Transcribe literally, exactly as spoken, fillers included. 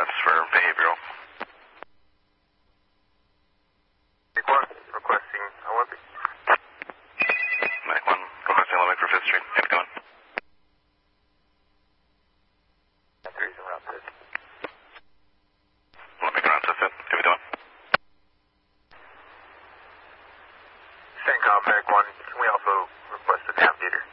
that's for behavioral. Mike one, requesting Olympic. Mike one, requesting Olympic for Fifth Street. Keep going. Three's around this. Olympic around Fifth, keep it going. Same compact one, can we also request a tap meter?